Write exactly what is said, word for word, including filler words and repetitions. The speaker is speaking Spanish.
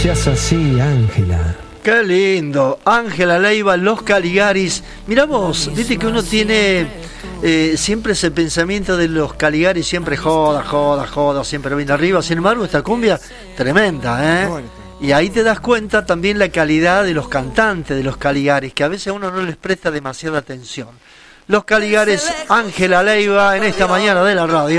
seas así, Ángela. Qué lindo. Ángela Leiva, Los Caligaris. Mirá vos, viste que uno tiene eh, siempre ese pensamiento de los Caligaris, siempre joda, joda, joda, siempre viene arriba. Sin embargo, esta cumbia tremenda, ¿eh? Y ahí te das cuenta también la calidad de los cantantes de los Caligaris, que a veces a uno no les presta demasiada atención. Los Caligaris, Ángela Leiva, en esta mañana de la radio.